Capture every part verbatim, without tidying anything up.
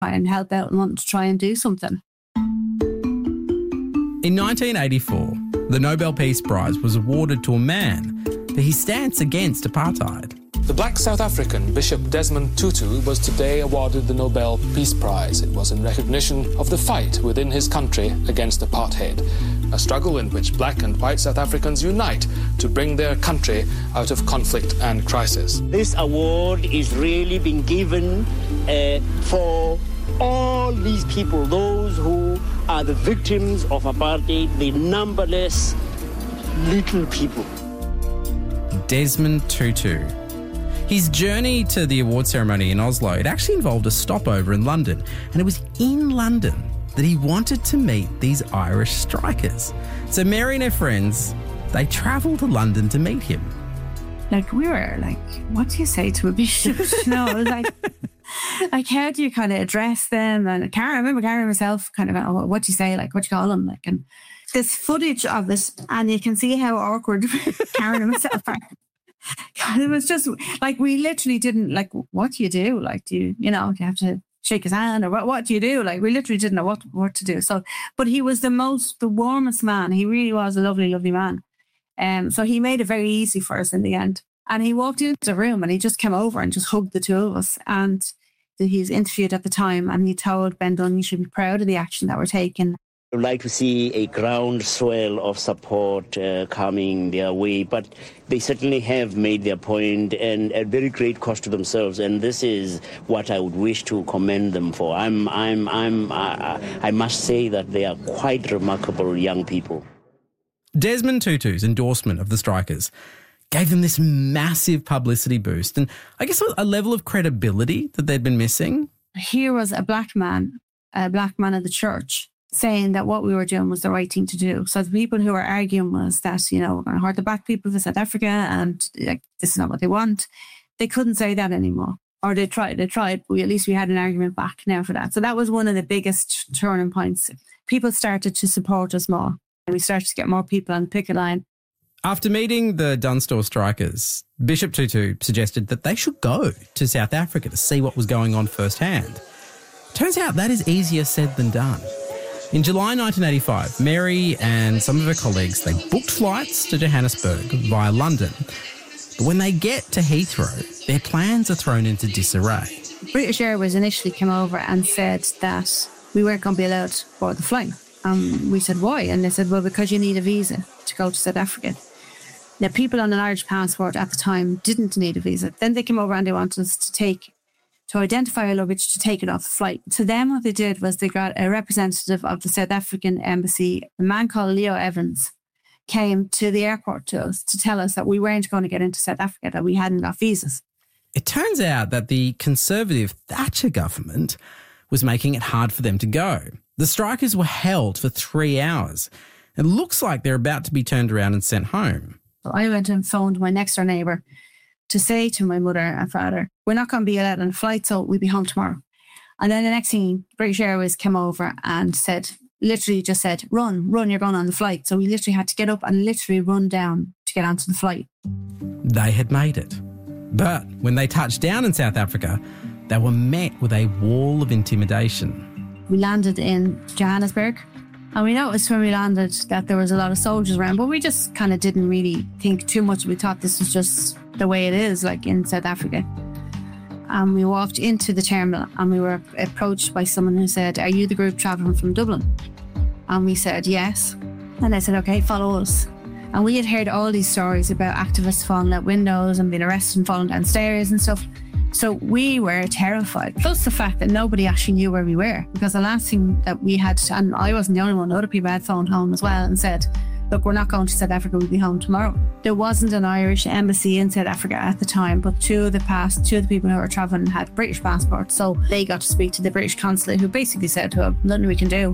and help out and want to try and do something. In nineteen eighty-four, the Nobel Peace Prize was awarded to a man for his stance against apartheid. The black South African Bishop Desmond Tutu was today awarded the Nobel Peace Prize. It was in recognition of the fight within his country against apartheid, a struggle in which black and white South Africans unite to bring their country out of conflict and crisis. This award is really being given uh, for all these people, those who are the victims of apartheid, the numberless little people. Desmond Tutu. His journey to the award ceremony in Oslo, it actually involved a stopover in London. And it was in London that he wanted to meet these Irish strikers. So Mary and her friends, they travelled to London to meet him. Like, we were like, what do you say to a bishop? No, it was like, like, how do you kind of address them? And Karen, I remember Karen myself kind of, oh, what do you say? Like, what do you call them? Like, and there's footage of this, and you can see how awkward Karen and myself are. God, it was just like, we literally didn't, like, what do you do? Like, do you, you know, do you have to shake his hand, or what, what do you do? Like, we literally didn't know what, what to do. So, but he was the most, the warmest man. He really was a lovely, lovely man. Um, so he made it very easy for us in the end. And he walked into the room and he just came over and just hugged the two of us. And he was interviewed at the time, and he told Ben Dunn, you should be proud of the action that we're taking. I would like to see a groundswell of support uh, coming their way, but they certainly have made their point, and at very great cost to themselves. And this is what I would wish to commend them for. I'm, I'm, I'm, I, I must say that they are quite remarkable young people. Desmond Tutu's endorsement of the strikers gave them this massive publicity boost, and I guess a level of credibility that they'd been missing. Here was a black man, a black man of the church, saying that what we were doing was the right thing to do. So the people who were arguing was that, you know, we're going to hurt the black people of South Africa, and like, this is not what they want. They couldn't say that anymore. Or they tried, they tried, but we, at least we had an argument back now for that. So that was one of the biggest turning points. People started to support us more, and we started to get more people on the picket line. After meeting the Dunstore strikers, Bishop Tutu suggested that they should go to South Africa to see what was going on firsthand. Turns out that is easier said than done. In July nineteen eighty-five, Mary and some of her colleagues, they booked flights to Johannesburg via London. But when they get to Heathrow, their plans are thrown into disarray. British Airways initially came over and said that we weren't going to be allowed to board the flight. Um, we said, why? And they said, well, because you need a visa to go to South Africa. Now, people on an Irish passport at the time didn't need a visa. Then they came over and they wanted us to take to identify our luggage to take it off the flight. So then what they did was they got a representative of the South African embassy, a man called Leo Evans, came to the airport to us to tell us that we weren't going to get into South Africa, that we hadn't got visas. It turns out that the Conservative Thatcher government was making it hard for them to go. The strikers were held for three hours. It looks like they're about to be turned around and sent home. So I went and phoned my next door neighbour to say to my mother and father, we're not going to be allowed on a flight, so we'll be home tomorrow. And then the next thing, British Airways came over and said, literally just said, run, run, you're going on the flight. So we literally had to get up and literally run down to get onto the flight. They had made it. But when they touched down in South Africa, they were met with a wall of intimidation. We landed in Johannesburg, and we noticed when we landed that there was a lot of soldiers around, but we just kind of didn't really think too much. We thought this was just the way it is, like in South Africa. And we walked into the terminal and we were approached by someone who said, are you the group travelling from Dublin? And we said, yes. And they said, okay, follow us. And we had heard all these stories about activists falling out windows and being arrested and falling downstairs and stuff. So we were terrified. Plus the fact that nobody actually knew where we were, because the last thing that we had, and I wasn't the only one, other people had phoned home as well and said, look, we're not going to South Africa, we'll be home tomorrow. There wasn't an Irish embassy in South Africa at the time, but two of the past, two of the people who were travelling had British passports. So they got to speak to the British consulate, who basically said to them, nothing we can do.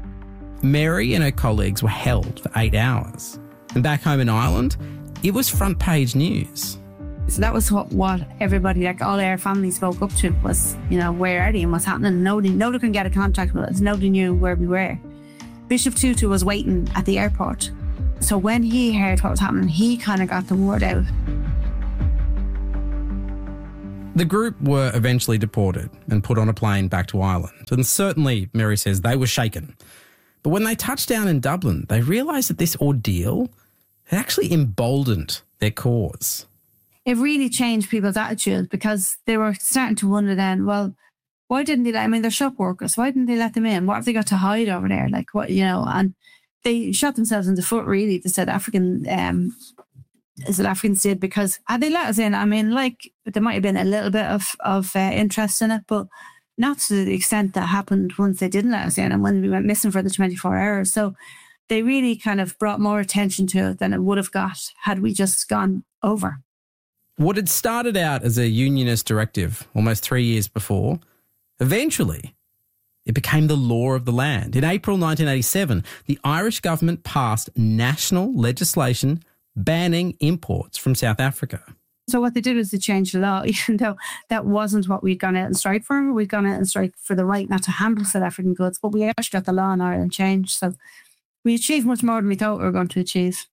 Mary and her colleagues were held for eight hours. And back home in Ireland, it was front page news. So that was what, what everybody, like all our family spoke up to was, you know, where are they and what's happening? Nobody, nobody could get a contact with us. Nobody knew where we were. Bishop Tutu was waiting at the airport. So when he heard what was happening, he kind of got the word out. The group were eventually deported and put on a plane back to Ireland. And certainly, Mary says, they were shaken. But when they touched down in Dublin, they realised that this ordeal had actually emboldened their cause. It really changed people's attitudes because they were starting to wonder then, well, why didn't they let, I mean, they're shop workers. Why didn't they let them in? What have they got to hide over there? Like, what, you know, and they shot themselves in the foot, really, the South African, um, South Africans did, because had they let us in, I mean, like, there might have been a little bit of, of uh, interest in it, but not to the extent that happened once they didn't let us in and when we went missing for the twenty-four hours. So they really kind of brought more attention to it than it would have got had we just gone over. What had started out as a unionist directive almost three years before, eventually it became the law of the land. In April nineteen eighty-seven, the Irish government passed national legislation banning imports from South Africa. So what they did was they changed the law, even though that wasn't what we'd gone out and strike for. We'd gone out and strike for the right not to handle South African goods, but we actually got the law in Ireland changed. So we achieved much more than we thought we were going to achieve.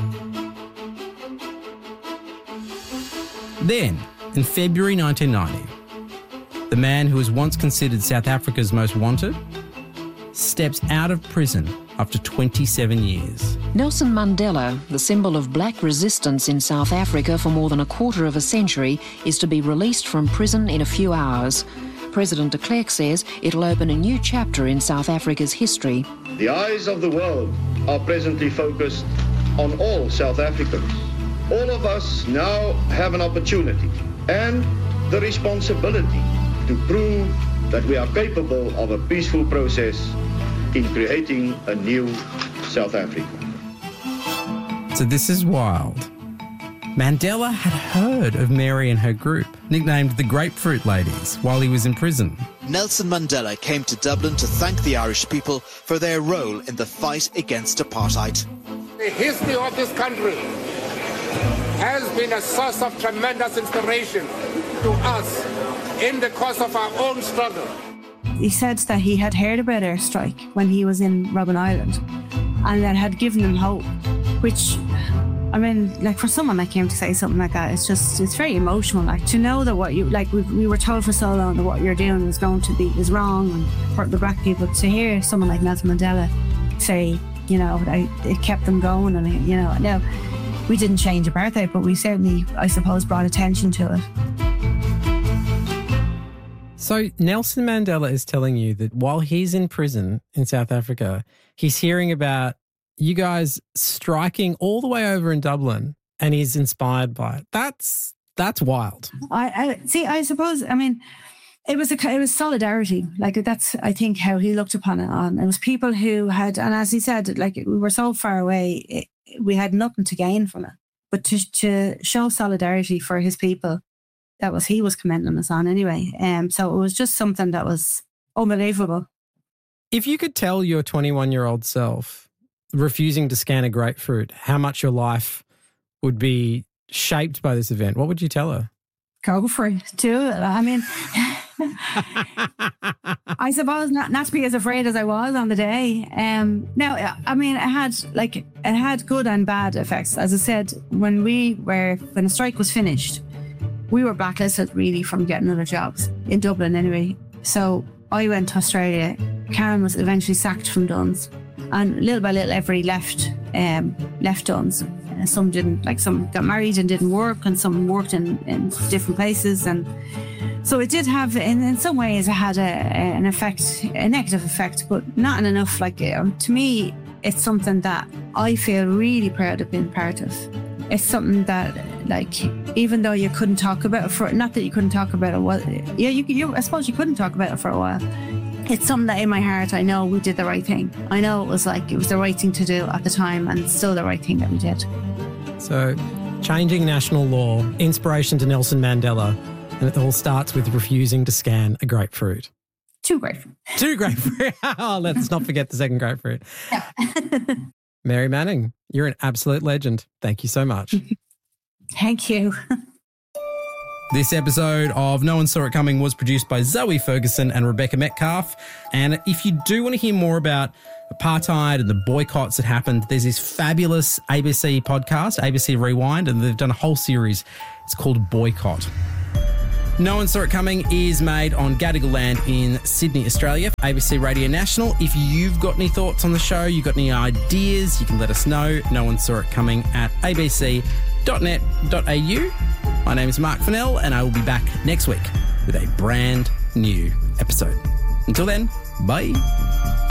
Then, in February nineteen ninety, the man who was once considered South Africa's most wanted steps out of prison after twenty-seven years. Nelson Mandela, the symbol of black resistance in South Africa for more than a quarter of a century, is to be released from prison in a few hours. President de Klerk says it'll open a new chapter in South Africa's history. The eyes of the world are presently focused on all South Africans. All of us now have an opportunity and the responsibility to prove that we are capable of a peaceful process in creating a new South Africa. So this is wild. Mandela had heard of Mary and her group, nicknamed the Grapefruit Ladies, while he was in prison. Nelson Mandela came to Dublin to thank the Irish people for their role in the fight against apartheid. The history of this country has been a source of tremendous inspiration to us in the course of our own struggle. He said that he had heard about our strike when he was in Robben Island and that had given him hope, which, I mean, like for someone that came to say something like that, it's just, it's very emotional. Like to know that what you, like we, we were told for so long that what you're doing was going to be, is wrong and hurt the black people. To hear someone like Nelson Mandela say, you know, that it kept them going and, you know, now we didn't change apartheid, but we certainly, I suppose, brought attention to it. So Nelson Mandela is telling you that while he's in prison in South Africa, he's hearing about you guys striking all the way over in Dublin and he's inspired by it. That's that's wild. I, I see, I suppose, I mean, it was a, it was solidarity. Like that's, I think, how he looked upon it. On it was people who had, and as he said, like we were so far away, it, we had nothing to gain from it. But to to show solidarity for his people, that was, he was commending us on anyway. Um, so it was just something that was unbelievable. If you could tell your twenty-one-year-old self refusing to scan a grapefruit how much your life would be shaped by this event, what would you tell her? Go for it. Do it. I mean, I suppose not, not to be as afraid as I was on the day. Um, no, I mean, it had like it had good and bad effects. As I said, when we were when the strike was finished, we were blacklisted really from getting other jobs in Dublin anyway. So I went to Australia. Karen was eventually sacked from Duns, and little by little, everybody left um, left Duns. Uh, some didn't, like some got married and didn't work, and some worked in, in different places. And so it did have, in, in some ways, it had a, an effect, a negative effect, but not in enough. Like um, to me, it's something that I feel really proud of being part of. It's something that, like, even though you couldn't talk about it for, not that you couldn't talk about it, well, yeah, you, you, I suppose you couldn't talk about it for a while. It's something that in my heart, I know we did the right thing. I know it was like, it was the right thing to do at the time, and it's still the right thing that we did. So, changing national law, inspiration to Nelson Mandela, and it all starts with refusing to scan a grapefruit. Two grapefruit. Two grapefruit. Oh, let's not forget the second grapefruit. Yeah. Mary Manning, you're an absolute legend. Thank you so much. Thank you. This episode of No One Saw It Coming was produced by Zoe Ferguson and Rebecca Metcalf. And if you do want to hear more about apartheid and the boycotts that happened, there's this fabulous A B C podcast, A B C Rewind, and they've done a whole series. It's called Boycott. No One Saw It Coming is made on Gadigal land in Sydney, Australia, A B C Radio National. If you've got any thoughts on the show, you've got any ideas, you can let us know. No One Saw It Coming at a b c dot net dot a u. My name is Mark Fennell, and I will be back next week with a brand new episode. Until then, bye.